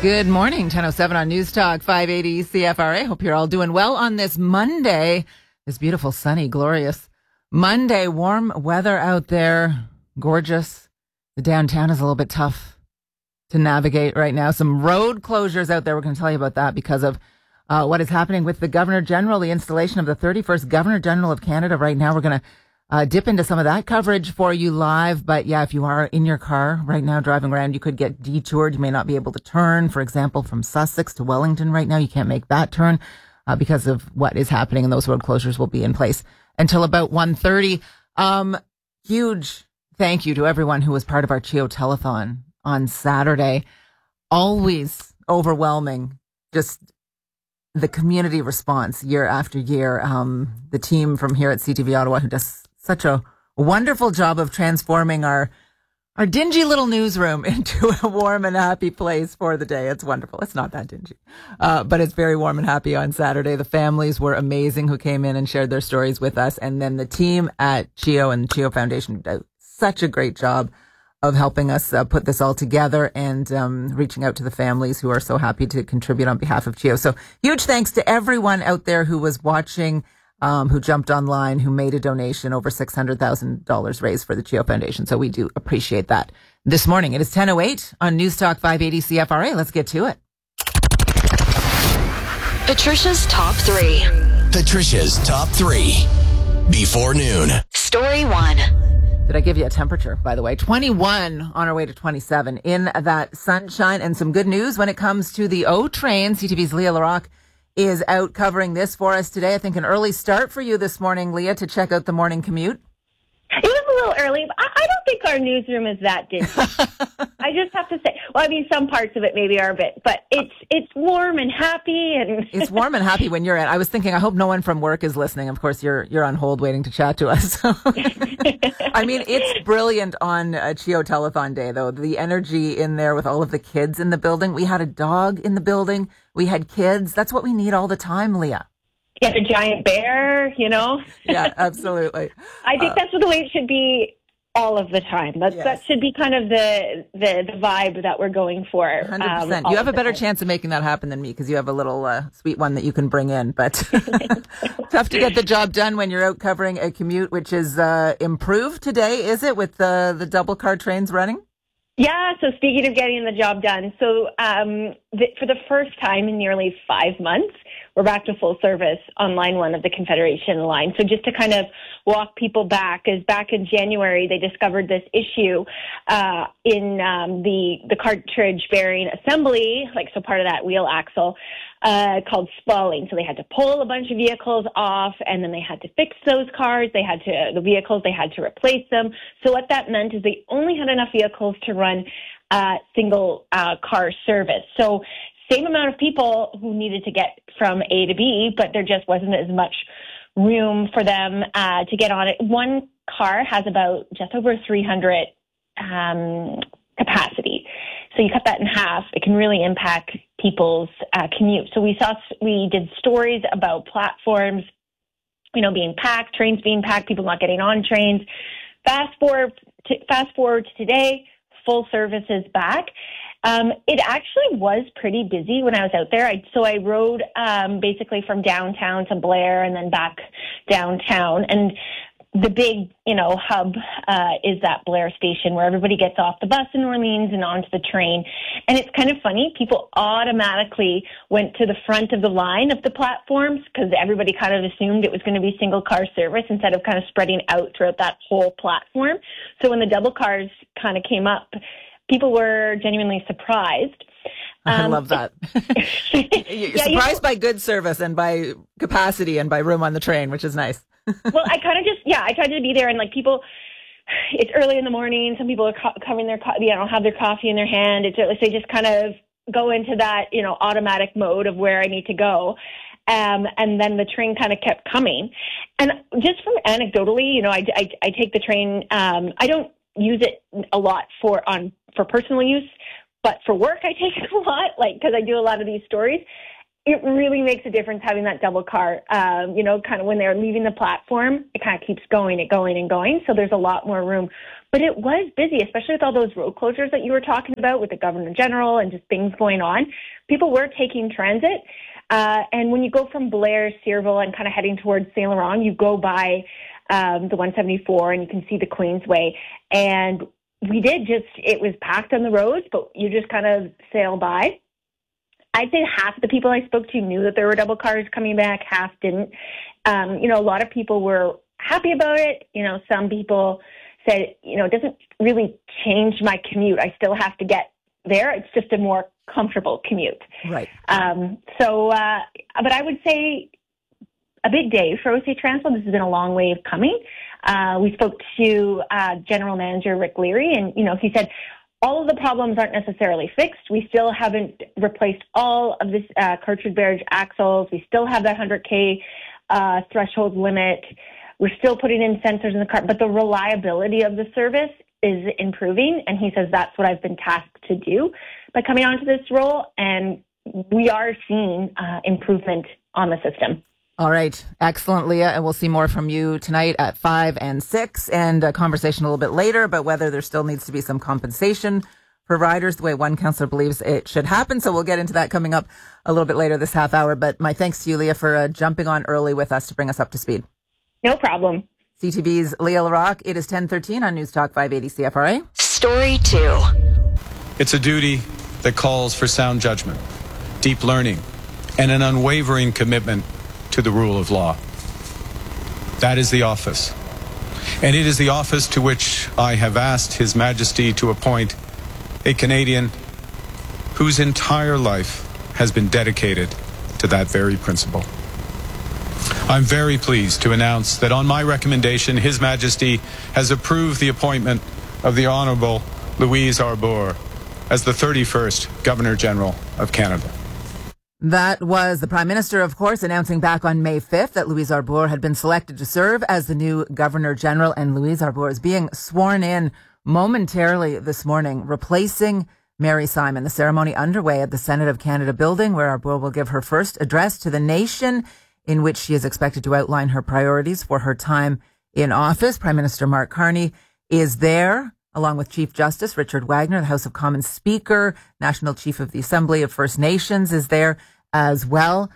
Good morning, 10:07 on News Talk 580 CFRA. Hope you're all doing well on this Monday. This beautiful, sunny, glorious Monday. Warm weather out there. Gorgeous. The downtown is a little bit tough to navigate right now. Some road closures out there. We're going to tell you about that because of what is happening with the Governor General, the installation of the 31st Governor General of Canada. Right now, we're going to dip into some of that coverage for you live. But yeah, if you are in your car right now driving around, you could get detoured. You may not be able to turn, for example, from Sussex to Wellington right now. You can't make that turn because of what is happening, and those road closures will be in place until about 1:30. Huge thank you to everyone who was part of our CHEO Telethon on Saturday. Always overwhelming, just the community response year after year. The team from here at CTV Ottawa who does such a wonderful job of transforming our dingy little newsroom into a warm and happy place for the day. It's wonderful. It's not that dingy, but it's very warm and happy on Saturday. The families were amazing who came in and shared their stories with us. And then the team at CHEO and the CHEO Foundation did such a great job of helping us put this all together and reaching out to the families who are so happy to contribute on behalf of CHEO. So huge thanks to everyone out there who was watching, who jumped online, who made a donation. Over $600,000 raised for the CHEO Foundation. So we do appreciate that. This morning, it is 10:08 on News Talk 580 CFRA. Let's get to it. Patricia's Top 3. Patricia's Top 3. Before noon. Story 1. Did I give you a temperature, by the way? 21 on our way to 27 in that sunshine, and some good news when it comes to the O train. CTV's Leah Larocque is out covering this for us today. I think an early start for you this morning, Leah, to check out the morning commute. It was a little early, but I don't think our newsroom is that dingy. I just have to say, well, I mean, some parts of it maybe are a bit, but it's warm and happy. And It's warm and happy when you're in. I was thinking, I hope no one from work is listening. Of course, you're on hold waiting to chat to us. So. I mean, it's brilliant on CHEO Telethon Day, though. The energy in there with all of the kids in the building. We had a dog in the building. We had kids. That's what we need all the time, Leah. Yeah, the giant bear, you know? Yeah, absolutely. I think that's the way it should be all of the time. That should be kind of the vibe that we're going for. 100%. You have a better chance of making that happen than me because you have a little sweet one that you can bring in. But tough to get the job done when you're out covering a commute, which is improved today, is it, with the double car trains running? Yeah, so speaking of getting the job done, so for the first time in nearly 5 months, we're back to full service on Line 1 of the Confederation line. So just to kind of walk people back, is back in January, they discovered this issue in the cartridge bearing assembly, like so part of that wheel axle, called spalling. So they had to pull a bunch of vehicles off, and then they had to fix those cars. They had to replace them. So what that meant is they only had enough vehicles to run single car service. So same amount of people who needed to get from A to B, but there just wasn't as much room for them to get on it. One car has about just over 300 capacity. So you cut that in half, it can really impact people's commute. So we did stories about platforms, being packed, trains being packed, people not getting on trains. Fast forward to today, full service is back. It actually was pretty busy when I was out there. I rode basically from downtown to Blair and then back downtown. And the big, hub is that Blair station where everybody gets off the bus in New Orleans and onto the train. And it's kind of funny. People automatically went to the front of the line of the platforms because everybody kind of assumed it was going to be single car service instead of kind of spreading out throughout that whole platform. So when the double cars kind of came up, people were genuinely surprised. I love that. You're surprised by good service and by capacity and by room on the train, which is nice. Well, I tried to be there, and people, it's early in the morning. Some people are having have their coffee in their hand. They just kind of go into that, automatic mode of where I need to go. And then the train kind of kept coming. And just from anecdotally, I take the train. I don't use it a lot for personal use, but for work, I take it a lot, because I do a lot of these stories. it really makes a difference having that double car. Kind of when they're leaving the platform, it kind of keeps going and going and going. So there's a lot more room. But it was busy, especially with all those road closures that you were talking about with the Governor General and just things going on. People were taking transit. And when you go from Blair, Searville, and kind of heading towards Saint Laurent, you go by the 174 and you can see the Queensway. And it was packed on the roads, but you just kind of sail by. I'd say half of the people I spoke to knew that there were double cars coming back, half didn't. A lot of people were happy about it. Some people said, it doesn't really change my commute. I still have to get there. It's just a more comfortable commute. Right. But I would say a big day for OC Transpo. This has been a long way of coming. We spoke to General Manager Rick Leary, and, he said, all of the problems aren't necessarily fixed. We still haven't replaced all of this cartridge barrage axles. We still have that 100K threshold limit. We're still putting in sensors in the car, but the reliability of the service is improving. And he says that's what I've been tasked to do by coming onto this role. And we are seeing improvement on the system. All right. Excellent, Leah. And we'll see more from you tonight at 5 and 6, and a conversation a little bit later about whether there still needs to be some compensation for riders the way one councillor believes it should happen. So we'll get into that coming up a little bit later this half hour. But my thanks to you, Leah, for jumping on early with us to bring us up to speed. No problem. CTV's Leah LaRocque. It is 10:13 on News Talk 580 CFRA. Story 2. It's a duty that calls for sound judgment, deep learning, and an unwavering commitment to the rule of law. That is the office. And it is the office to which I have asked His Majesty to appoint a Canadian whose entire life has been dedicated to that very principle. I'm very pleased to announce that on my recommendation, His Majesty has approved the appointment of the Honourable Louise Arbour as the 31st Governor General of Canada. That was the Prime Minister, of course, announcing back on May 5th that Louise Arbour had been selected to serve as the new Governor General, and Louise Arbour is being sworn in momentarily this morning, replacing Mary Simon. The ceremony underway at the Senate of Canada building, where Arbour will give her first address to the nation, in which she is expected to outline her priorities for her time in office. Prime Minister Mark Carney is there, along with Chief Justice Richard Wagner, the House of Commons Speaker, National Chief of the Assembly of First Nations is there as well.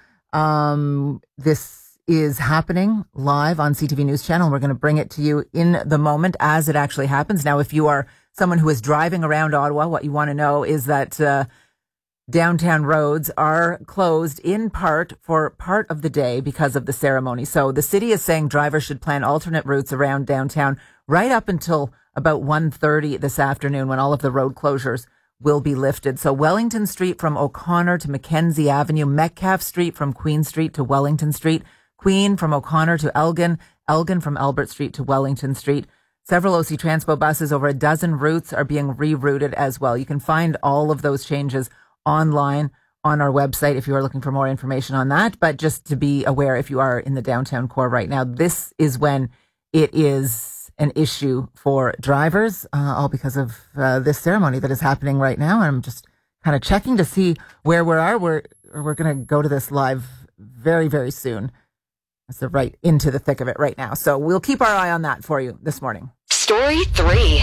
This is happening live on CTV News Channel. We're going to bring it to you in the moment as it actually happens. Now, if you are someone who is driving around Ottawa, what you want to know is that downtown roads are closed in part for part of the day because of the ceremony. So the city is saying drivers should plan alternate routes around downtown right up until about 1:30 this afternoon, when all of the road closures will be lifted. So Wellington Street from O'Connor to Mackenzie Avenue, Metcalfe Street from Queen Street to Wellington Street, Queen from O'Connor to Elgin, Elgin from Albert Street to Wellington Street. Several OC Transpo buses, over a dozen routes, are being rerouted as well. You can find all of those changes online on our website if you are looking for more information on that. But just to be aware, if you are in the downtown core right now, this is when it is an issue for drivers, all because of this ceremony that is happening right now. I'm just kind of checking to see where we are. We're going to go to this live very, very soon. So right into the thick of it right now. So we'll keep our eye on that for you this morning. Story 3.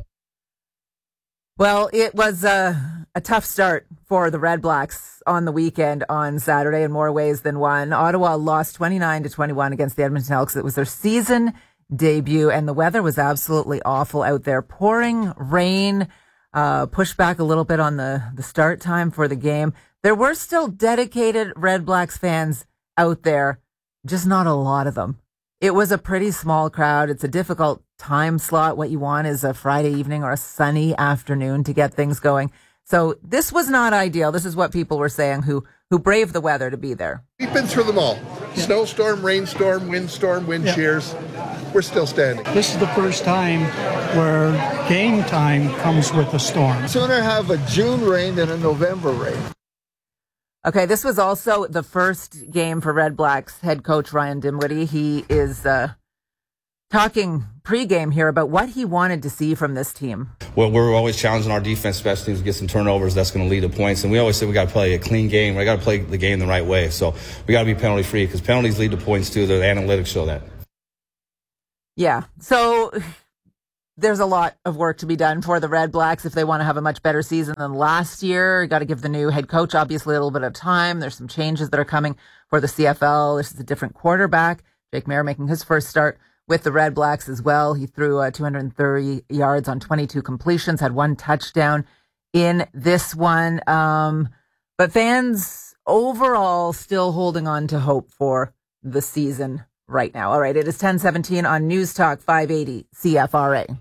Well, it was a tough start for the Red Blacks on the weekend on Saturday in more ways than one. Ottawa lost 29-21 against the Edmonton Elks. It was their season debut, and the weather was absolutely awful out there. Pouring rain, pushed back a little bit on the start time for the game. There were still dedicated Red Blacks fans out there, just not a lot of them. It was a pretty small crowd. It's a difficult time slot. What you want is a Friday evening or a sunny afternoon to get things going. So this was not ideal. This is what people were saying who braved the weather to be there. We've been through them all. Snowstorm, rainstorm, windstorm, wind shears. We're still standing. This is the first time where game time comes with a storm. Sooner have a June rain than a November rain. Okay, this was also the first game for Red Blacks head coach Ryan Dimwitty. He is talking pregame here about what he wanted to see from this team. Well, we're always challenging our defense, special teams to get some turnovers. That's going to lead to points. And we always say we got to play a clean game. We got to play the game the right way. So we got to be penalty free because penalties lead to points too. The analytics show that. Yeah. So there's a lot of work to be done for the Red Blacks if they want to have a much better season than last year. You got to give the new head coach obviously a little bit of time. There's some changes that are coming for the CFL. This is a different quarterback. Jake Maier making his first start with the Red Blacks as well. He threw 230 yards on 22 completions, had 1 touchdown in this one. But fans overall still holding on to hope for the season right now. All right, it is 10:17 on News Talk 580 CFRA.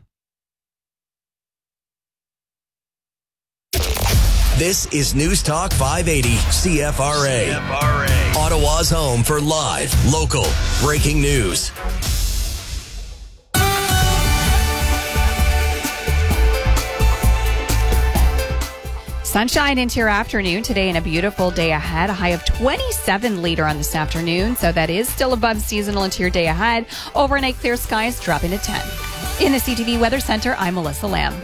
This is News Talk 580 CFRA. Ottawa's home for live, local, breaking news. Sunshine into your afternoon today and a beautiful day ahead. A high of 27 later on this afternoon. So that is still above seasonal into your day ahead. Overnight clear skies dropping to 10. In the CTV Weather Center, I'm Melissa Lamb.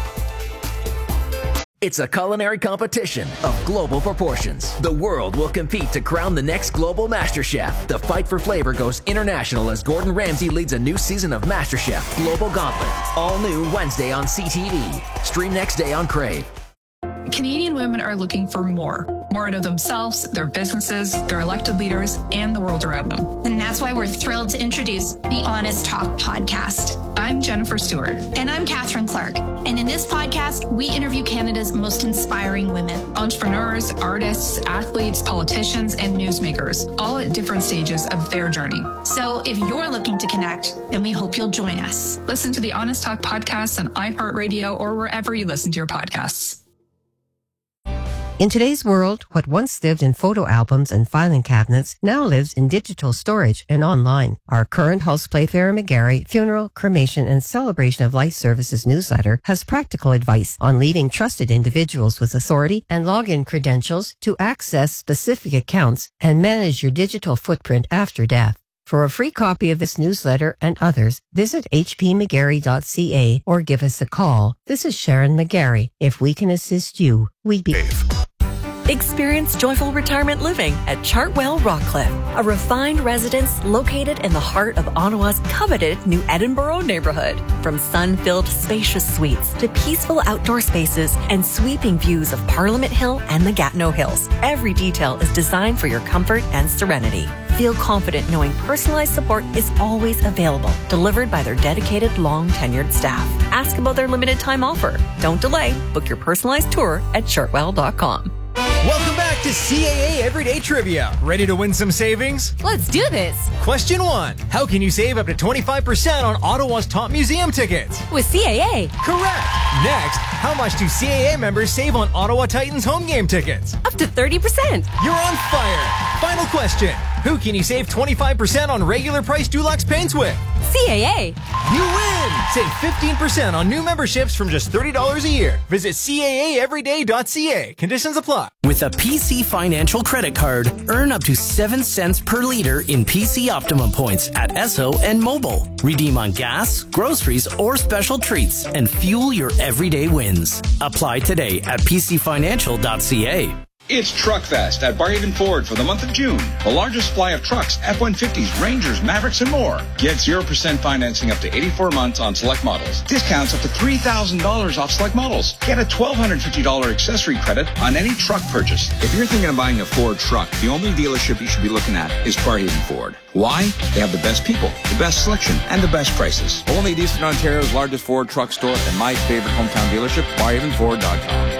It's a culinary competition of global proportions. The world will compete to crown the next global MasterChef. The fight for flavor goes international as Gordon Ramsay leads a new season of MasterChef Global Gauntlet. All new Wednesday on CTV. Stream next day on Crave. Canadian women are looking for more out of themselves, their businesses, their elected leaders, and the world around them. And that's why we're thrilled to introduce the Honest Talk podcast. I'm Jennifer Stewart. And I'm Catherine Clark. And in this podcast, we interview Canada's most inspiring women. Entrepreneurs, artists, athletes, politicians, and newsmakers, all at different stages of their journey. So if you're looking to connect, then we hope you'll join us. Listen to the Honest Talk podcast on iHeartRadio or wherever you listen to your podcasts. In today's world, what once lived in photo albums and filing cabinets now lives in digital storage and online. Our current Hulse Playfair McGarry Funeral, Cremation, and Celebration of Life Services newsletter has practical advice on leaving trusted individuals with authority and login credentials to access specific accounts and manage your digital footprint after death. For a free copy of this newsletter and others, visit hpmcgarry.ca or give us a call. This is Sharon McGarry. If we can assist you, we'd be... Experience joyful retirement living at Chartwell Rockcliffe, a refined residence located in the heart of Ottawa's coveted New Edinburgh neighborhood. From sun-filled spacious suites to peaceful outdoor spaces and sweeping views of Parliament Hill and the Gatineau Hills, every detail is designed for your comfort and serenity. Feel confident knowing personalized support is always available, delivered by their dedicated, long-tenured staff. Ask about their limited time offer. Don't delay. Book your personalized tour at chartwell.com. Welcome back to CAA Everyday Trivia. Ready to win some savings? Let's do this. Question 1. How can you save up to 25% on Ottawa's top museum tickets? With CAA. Correct. Next, how much do CAA members save on Ottawa Titans home game tickets? Up to 30%. You're on fire. Final question. Who can you save 25% on regular price Dulux paints with? CAA. You win! Save 15% on new memberships from just $30 a year. Visit CAAeveryday.ca. Conditions apply. With a PC Financial credit card, earn up to 7 cents per liter in PC Optimum points at Esso and Mobile. Redeem on gas, groceries, or special treats and fuel your everyday wins. Apply today at PCFinancial.ca. It's Truckfest at Barhaven Ford for the month of June. The largest supply of trucks, F-150s, Rangers, Mavericks, and more. Get 0% financing up to 84 months on select models. Discounts up to $3,000 off select models. Get a $1,250 accessory credit on any truck purchase. If you're thinking of buying a Ford truck, the only dealership you should be looking at is Barhaven Ford. Why? They have the best people, the best selection, and the best prices. Only Eastern Ontario's largest Ford truck store and my favorite hometown dealership, BarhavenFord.com.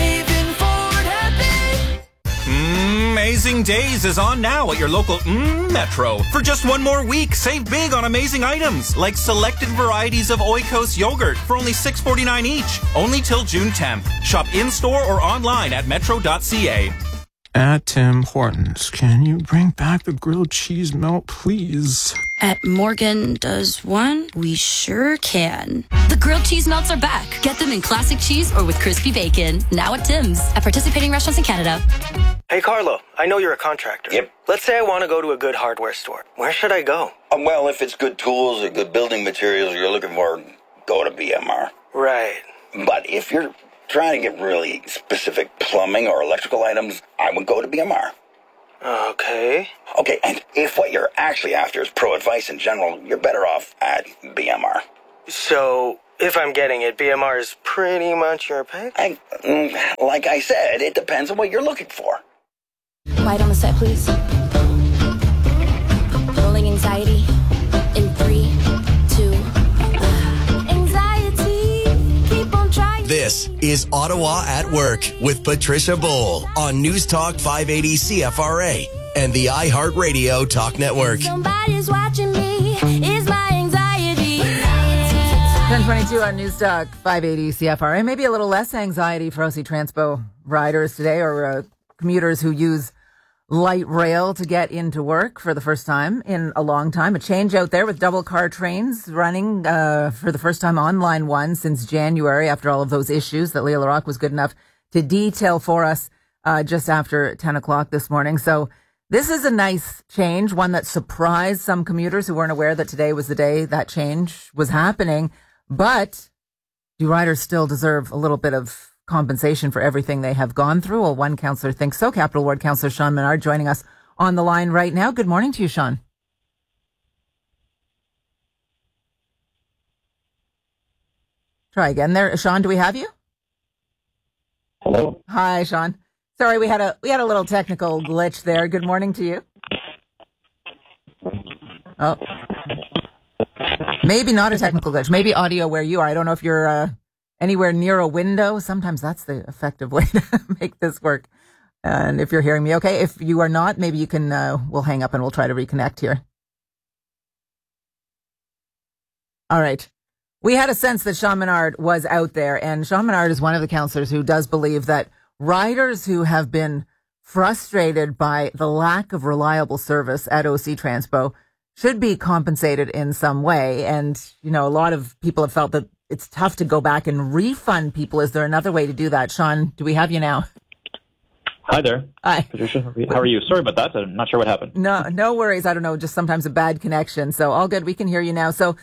Amazing Days is on now at your local Metro. For just one more week, save big on amazing items like selected varieties of Oikos yogurt for only $6.49 each. Only till June 10th. Shop in-store or online at metro.ca. At Tim Hortons, can you bring back the grilled cheese melt, please? At Morgan Does One, we sure can. The grilled cheese melts are back. Get them in classic cheese or with crispy bacon. Now at Tim's. At participating restaurants in Canada. Hey, Carlo, I know you're a contractor. Yep. Let's say I want to go to a good hardware store. Where should I go? Well, if it's good tools or good building materials you're looking for, go to BMR. Right. But if you're trying to get really specific plumbing or electrical items, I would go to BMR. Okay. Okay, and if what you're actually after is pro advice in general, you're better off at BMR. So, if I'm getting it, BMR is pretty much your pick? Like I said, it depends on what you're looking for. Light on the set, please. Rolling anxiety in 3, 2. Anxiety, keep on trying. This is Ottawa at Work with Patricia Bowl on News Talk 580 CFRA and the iHeartRadio Talk Network. Somebody's watching me. Is my anxiety. 1022 on News Talk 580 CFRA. Maybe a little less anxiety for OC Transpo riders today, or commuters who use light rail to get into work for the first time in a long time. A change out there with double car trains running for the first time on Line 1 since January, after all of those issues that Leah Larocque was good enough to detail for us just after 10 o'clock this morning. So this is a nice change, one that surprised some commuters who weren't aware that today was the day that change was happening. But do riders still deserve a little bit of compensation for everything they have gone through? Well, one councillor thinks so. Capital Ward Councillor Sean Menard joining us on the line right now. Good morning to you, Sean. Try again there. Sean, do we have you? Hello. Hi, Sean. Sorry, we had a little technical glitch there. Good morning to you. Oh. Maybe not a technical glitch. Maybe audio where you are. I don't know if you're anywhere near a window. Sometimes that's the effective way to make this work. And if you're hearing me okay, if you are not, maybe you can, we'll hang up and we'll try to reconnect here. All right. We had a sense that Sean Menard was out there, and Sean Menard is one of the councillors who does believe that riders who have been frustrated by the lack of reliable service at OC Transpo should be compensated in some way. And, you know, a lot of people have felt that it's tough to go back and refund people. Is there another way to do that? Sean, do we have you now? Hi there. Hi. Patricia, how are you? Sorry about that. I'm not sure what happened. No worries. I don't know, just sometimes a bad connection. So all good. We can hear you now. So,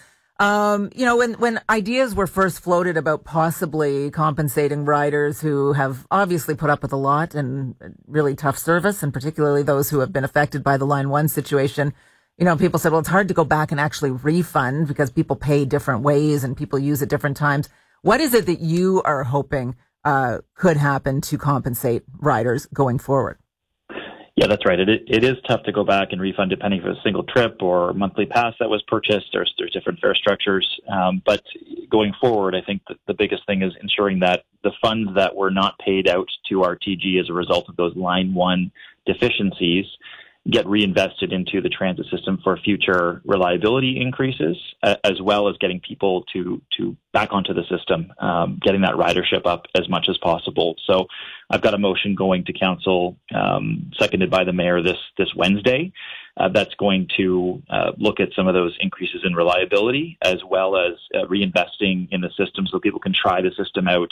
you know, when ideas were first floated about possibly compensating riders who have obviously put up with a lot and really tough service, and particularly those who have been affected by the Line 1 situation, you know, people said, well, it's hard to go back and actually refund because people pay different ways and people use at different times. What is it that you are hoping could happen to compensate riders going forward? Yeah, that's right. It is tough to go back and refund depending if it's a single trip or monthly pass that was purchased. There's different fare structures. But going forward, I think that the biggest thing is ensuring that the funds that were not paid out to RTG as a result of those Line 1 deficiencies get reinvested into the transit system for future reliability increases, as well as getting people to back onto the system, getting that ridership up as much as possible. So I've got a motion going to council, seconded by the mayor this Wednesday, that's going to look at some of those increases in reliability, as well as reinvesting in the system so people can try the system out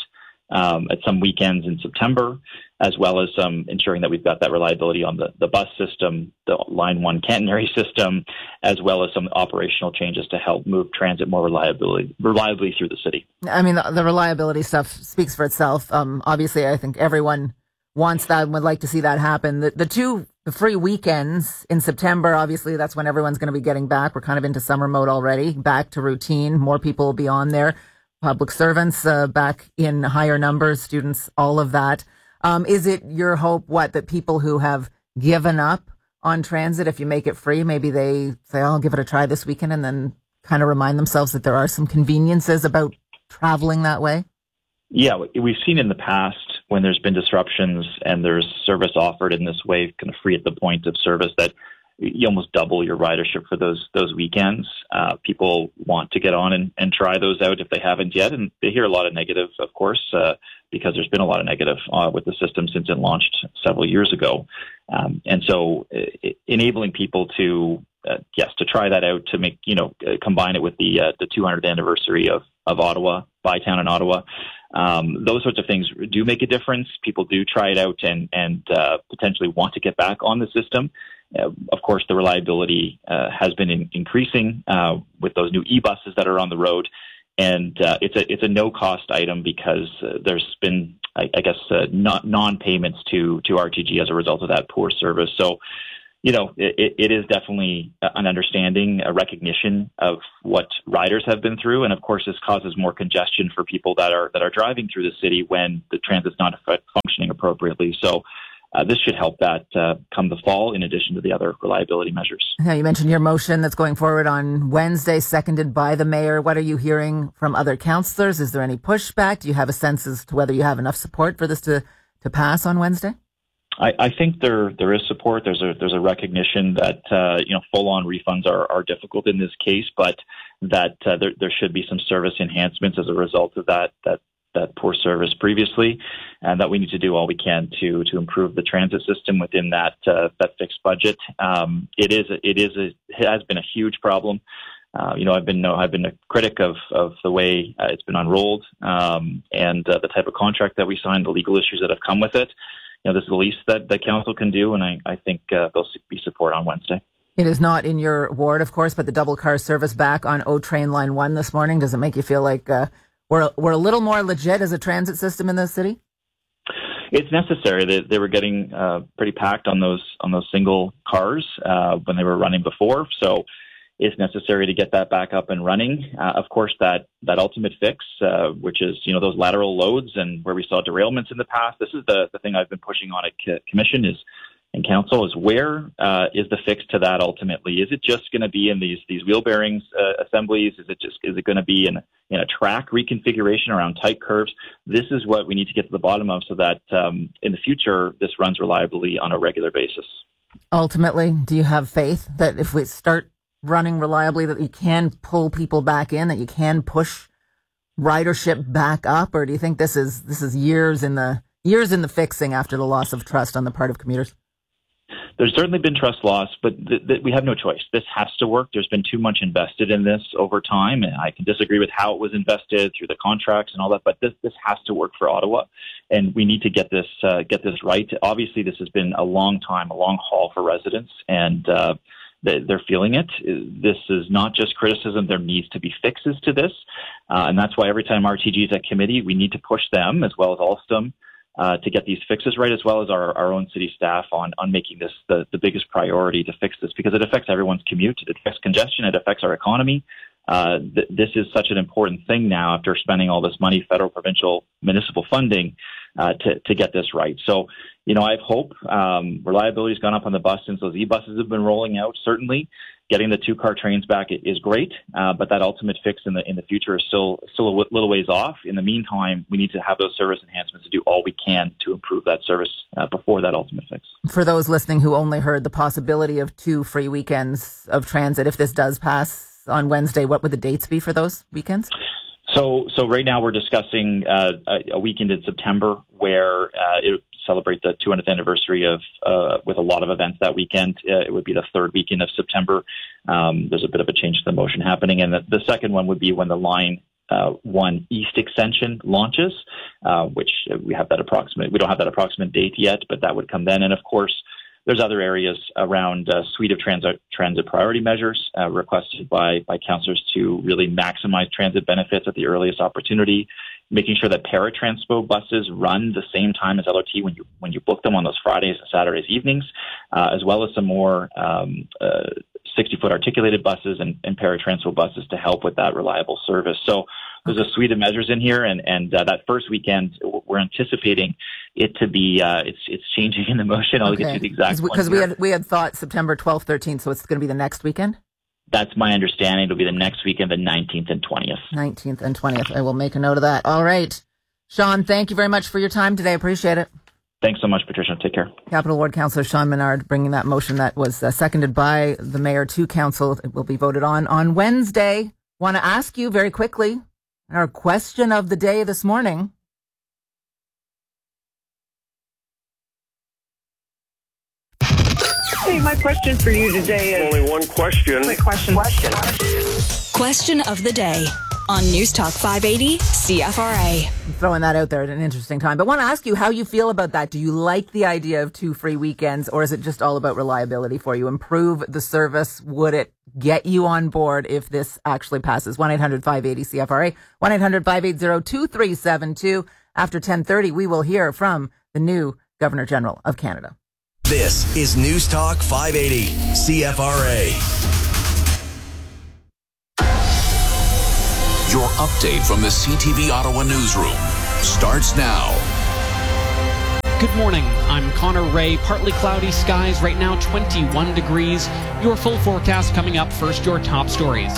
at some weekends in September, as well as ensuring that we've got that reliability on the bus system, the Line 1 catenary system, as well as some operational changes to help move transit more reliably through the city. I mean, the reliability stuff speaks for itself. Obviously, I think everyone wants that and would like to see that happen. The free weekends in September, obviously, that's when everyone's going to be getting back. We're kind of into summer mode already, back to routine. More people will be on there. Public servants back in higher numbers, students, all of that. Is it your hope, that people who have given up on transit, if you make it free, maybe they say, I'll give it a try this weekend, and then kind of remind themselves that there are some conveniences about traveling that way? Yeah, we've seen in the past when there's been disruptions and there's service offered in this way, kind of free at the point of service, that you almost double your ridership for those weekends. People want to get on and try those out if they haven't yet. And they hear a lot of negative, of course, because there's been a lot of negative with the system since it launched several years ago. And so enabling people to try that out, to make, combine it with the 200th anniversary of Ottawa, Bytown in Ottawa, Those sorts of things do make a difference. People do try it out and potentially want to get back on the system. Of course, the reliability has been increasing with those new e-buses that are on the road. And it's a no-cost item because there's been, I guess, non-payments to RTG as a result of that poor service. So, it is definitely an understanding, a recognition of what riders have been through. And, of course, this causes more congestion for people that are driving through the city when the transit's not functioning appropriately. So this should help that come the fall, in addition to the other reliability measures. Now, you mentioned your motion that's going forward on Wednesday, seconded by the mayor. What are you hearing from other councillors? Is there any pushback? Do you have a sense as to whether you have enough support for this to pass on Wednesday? I think there is support. There's a recognition that full-on refunds are difficult in this case, but that there should be some service enhancements as a result of that poor service previously, and that we need to do all we can to improve the transit system within that fixed budget. It has been a huge problem. I've been a critic of the way it's been unrolled, and the type of contract that we signed, the legal issues that have come with it. This is the least that the council can do, and I think there'll be support on Wednesday. It is not in your ward, of course, but the double car service back on O Train Line 1 this morning, does it make you feel like we're a little more legit as a transit system in the city? It's necessary. They were getting pretty packed on those single cars when they were running before, so it's necessary to get that back up and running. Of course, that ultimate fix, which is those lateral loads and where we saw derailments in the past. This is the thing I've been pushing on at commission and council is where is the fix to that ultimately? Is it just going to be in these wheel bearings assemblies? Is it going to be in a track reconfiguration around tight curves? This is what we need to get to the bottom of so that in the future this runs reliably on a regular basis. Ultimately, do you have faith that if we start running reliably that you can pull people back in, that you can push ridership back up, or do you think this is years in the fixing after the loss of trust on the part of commuters? There's certainly been trust loss, but we have no choice. This has to work. There's been too much invested in this over time, and I can disagree with how it was invested through the contracts and all that, but this has to work for Ottawa, and we need to get this right. Obviously, this has been a long haul for residents, and they're feeling it. This is not just criticism. There needs to be fixes to this. And that's why every time RTG is at committee, we need to push them as well as Alstom to get these fixes right, as well as our own city staff on making this the biggest priority to fix this, because it affects everyone's commute. It affects congestion. It affects our economy. This is such an important thing now after spending all this money, federal, provincial, municipal funding, to get this right. So, I have hope. Reliability's gone up on the bus since those e-buses have been rolling out. Certainly, getting the 2-car trains back is great, but that ultimate fix in the future is still a little ways off. In the meantime, we need to have those service enhancements to do all we can to improve that service before that ultimate fix. For those listening who only heard the possibility of 2 free weekends of transit, if this does pass on Wednesday, what would the dates be for those weekends? So right now we're discussing a weekend in September where it would celebrate the 200th anniversary of with a lot of events that weekend. It would be the third weekend of September. There's a bit of a change to the motion happening, and the second one would be when the Line 1 East extension launches, which we don't have that approximate date yet, but that would come then. And of course, there's other areas around a suite of transit priority measures requested by councillors to really maximize transit benefits at the earliest opportunity, making sure that paratranspo buses run the same time as LRT when you book them on those Fridays and Saturdays evenings, as well as some more 60-foot articulated buses and paratranspo buses to help with that reliable service. So there's a suite of measures in here, and that first weekend we're anticipating it to be it's changing in the motion. I'll get you the exact one. Because we had thought September 12th, 13th, so it's going to be the next weekend? That's my understanding. It'll be the next weekend, the 19th and 20th. 19th and 20th. I will make a note of that. All right. Sean, thank you very much for your time today. I appreciate it. Thanks so much, Patricia. Take care. Capital Ward Councillor Sean Menard bringing that motion that was seconded by the mayor to council. It will be voted on Wednesday. Want to ask you very quickly, our question of the day this morning. Hey, my question for you today is... Only one question. Quick question. Question of the day on News Talk 580 CFRA. I'm throwing that out there at an interesting time. But I want to ask you how you feel about that. Do you like the idea of 2 free weekends, or is it just all about reliability for you? Improve the service. Would it get you on board if this actually passes? 1-800-580-CFRA, 1-800-580-2372. After 10:30, we will hear from the new Governor General of Canada. This is News Talk 580 CFRA. Your update from the CTV Ottawa newsroom starts now. Good morning. I'm Connor Ray. Partly cloudy skies. Right now, 21 degrees. Your full forecast coming up. First, your top stories.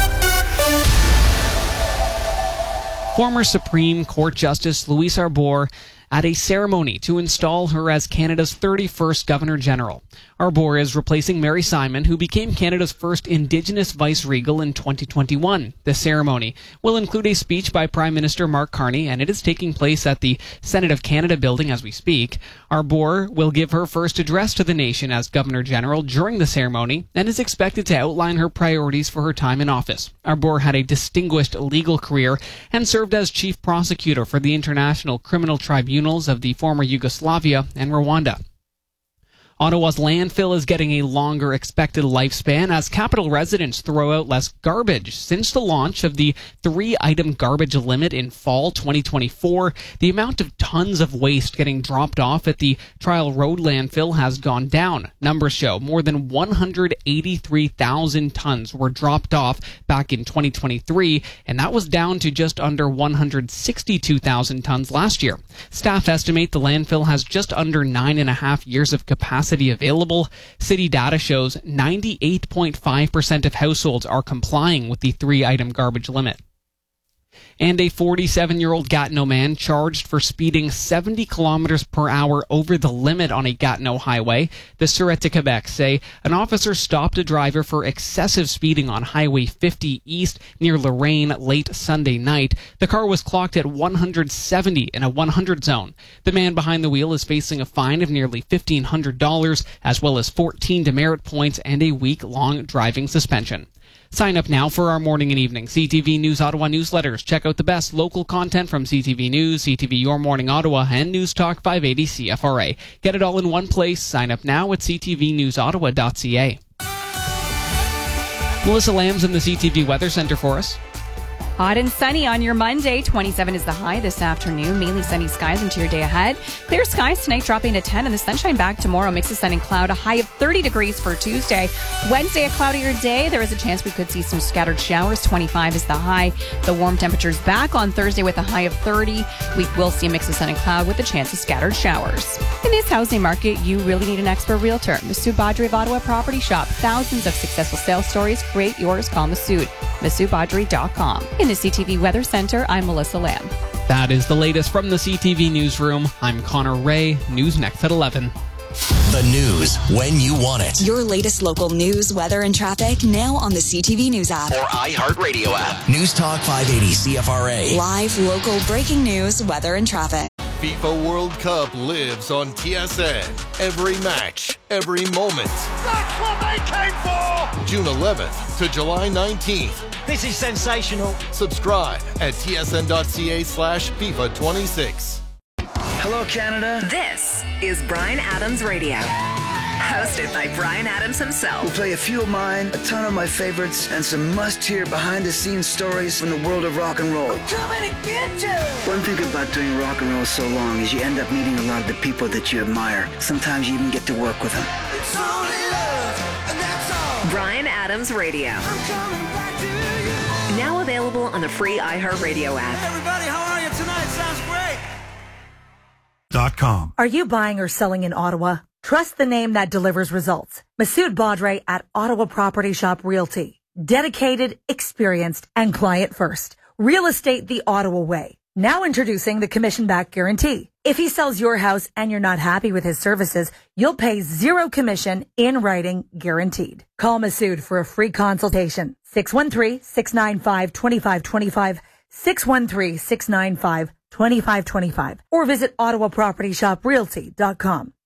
Former Supreme Court Justice Louise Arbour at a ceremony to install her as Canada's 31st Governor General. Arbour is replacing Mary Simon, who became Canada's first Indigenous Vice-Regal in 2021. The ceremony will include a speech by Prime Minister Mark Carney, and it is taking place at the Senate of Canada building as we speak. Arbour will give her first address to the nation as Governor General during the ceremony and is expected to outline her priorities for her time in office. Arbour had a distinguished legal career and served as Chief Prosecutor for the International Criminal Tribunals of the former Yugoslavia and Rwanda. Ottawa's landfill is getting a longer expected lifespan as capital residents throw out less garbage. Since the launch of the 3-item garbage limit in fall 2024, the amount of tons of waste getting dropped off at the Trial Road landfill has gone down. Numbers show more than 183,000 tons were dropped off back in 2023, and that was down to just under 162,000 tons last year. Staff estimate the landfill has just under 9.5 years of capacity available. City data shows 98.5% of households are complying with the 3-item garbage limit. And a 47-year-old Gatineau man charged for speeding 70 kilometers per hour over the limit on a Gatineau highway. The Sûreté de Québec say an officer stopped a driver for excessive speeding on Highway 50 East near Lorraine late Sunday night. The car was clocked at 170 in a 100 zone. The man behind the wheel is facing a fine of nearly $1,500 as well as 14 demerit points and a week-long driving suspension. Sign up now for our morning and evening CTV News Ottawa newsletters. Check out the best local content from CTV News, CTV Your Morning Ottawa, and News Talk 580 CFRA. Get it all in one place. Sign up now at ctvnewsottawa.ca. Melissa Lamb's in the CTV Weather Center for us. Hot and sunny on your Monday. 27 is the high this afternoon. Mainly sunny skies into your day ahead. Clear skies tonight, dropping to 10, and the sunshine back tomorrow. Mix of sun and cloud. A high of 30 degrees for Tuesday. Wednesday, a cloudier day. There is a chance we could see some scattered showers. 25 is the high. The warm temperatures back on Thursday with a high of 30. We will see a mix of sun and cloud with a chance of scattered showers. In this housing market, you really need an expert realtor. Masood Badri of Ottawa Property Shop. Thousands of successful sales stories. Create yours. Call Masood. MasoodBadri.com. In the CTV Weather Center, I'm Melissa Lamb. That is the latest from the CTV Newsroom. I'm Connor Ray. News next at 11. The news when you want it. Your latest local news, weather, and traffic now on the CTV News app. Or iHeartRadio app. News Talk 580 CFRA. Live, local, breaking news, weather, and traffic. FIFA World Cup lives on TSN. Every match, every moment. That's what they came for! June 11th to July 19th. This is sensational. Subscribe at tsn.ca/FIFA26. Hello, Canada. This is Bryan Adams Radio. Hosted by Bryan Adams himself. We'll play a few of mine, a ton of my favorites, and some must-hear behind-the-scenes stories from the world of rock and roll. I'm coming to get you! One thing about doing rock and roll so long is you end up meeting a lot of the people that you admire. Sometimes you even get to work with them. It's only love, and that's all. Bryan Adams Radio. I'm coming back to you. Now available on the free iHeartRadio app. Hey everybody, how are you tonight? Sounds great. .com. Are you buying or selling in Ottawa? Trust the name that delivers results. Masood Badri at Ottawa Property Shop Realty. Dedicated, experienced, and client first. Real estate the Ottawa way. Now introducing the commission-back guarantee. If he sells your house and you're not happy with his services, you'll pay zero commission in writing, guaranteed. Call Masood for a free consultation. 613-695-2525. 613-695-2525. Or visit OttawaPropertyShopRealty.com.